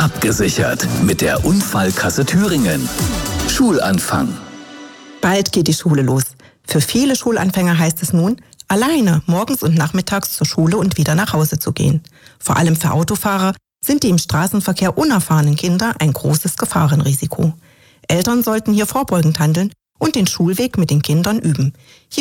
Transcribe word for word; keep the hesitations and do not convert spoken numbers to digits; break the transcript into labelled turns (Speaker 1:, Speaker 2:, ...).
Speaker 1: abgesichert mit der Unfallkasse Thüringen. Schulanfang.
Speaker 2: Bald geht die Schule los. Für viele Schulanfänger heißt es nun, alleine morgens und nachmittags zur Schule und wieder nach Hause zu gehen. Vor allem für Autofahrer sind die im Straßenverkehr unerfahrenen Kinder ein großes Gefahrenrisiko. Eltern sollten hier vorbeugend handeln und den Schulweg mit den Kindern üben. Hier